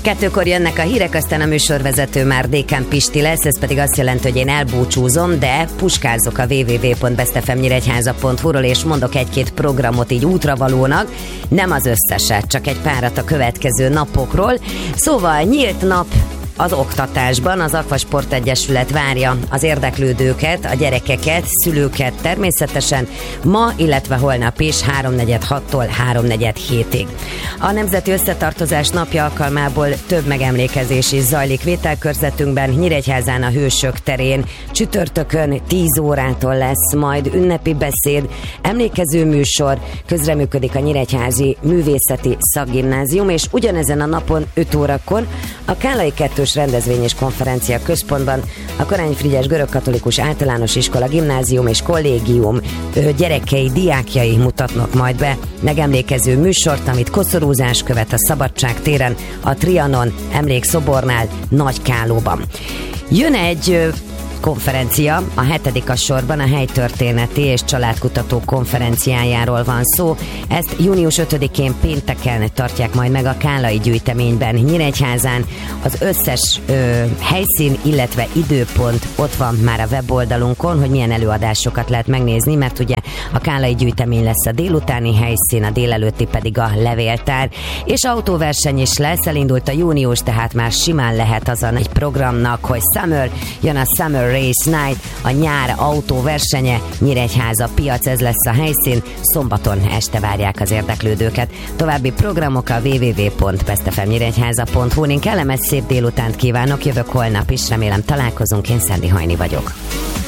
2-kor jönnek a hírek, aztán a műsorvezető már Dékán Pisti lesz, ez pedig azt jelenti, hogy én elbúcsúzom, de puskázok a www.bestfmnyíregyháza.hu-ról, és mondok egy-két programot így útravalónak, nem az összeset, csak egy párat a következő napokról. Szóval nyílt nap az oktatásban, az Akvasport Egyesület várja az érdeklődőket, a gyerekeket, szülőket természetesen ma, illetve holnap is 3:46-tól 3:47-ig. A Nemzeti Összetartozás napja alkalmából több megemlékezés is zajlik vételkörzetünkben. Nyíregyházán a Hősök terén csütörtökön 10 órától lesz majd ünnepi beszéd, emlékező műsor, közreműködik a Nyíregyházi Művészeti Szakgimnázium, és ugyanezen a napon 5 órakor a Kállai 2-s rendezvény és konferencia központban a Korányi Frigyes Görögkatolikus Általános Iskola Gimnázium és Kollégium gyerekei, diákjai mutatnak majd be megemlékező műsort, amit koszorúzás követ a Szabadság téren, a Trianon emlékszobornál Nagykálóban. Jön egy konferencia, a 7. sorban a helytörténeti és családkutató konferenciájáról van szó. Ezt június 5-én pénteken tartják majd meg a Kállai gyűjteményben Nyíregyházán. Az összes helyszín, illetve időpont ott van már a weboldalunkon, hogy milyen előadásokat lehet megnézni, mert ugye a Kállai gyűjtemény lesz a délutáni helyszín, a délelőtti pedig a levéltár, és autóverseny is lesz, elindult a június, tehát már simán lehet azon egy programnak, hogy Summer, jön a Summer Race Night, a nyár autóversenye, Nyíregyháza piac, ez lesz a helyszín, szombaton este várják az érdeklődőket. További programok a www.bestfmnyíregyháza.hu-n. Kellemes szép délutánt kívánok, jövök holnap is, remélem találkozunk, én Szendi Hajni vagyok.